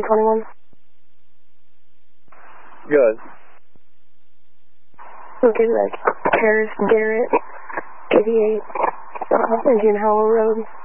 21. Good. Okay, like Paris Garrett, 88, Indian Hollow Road.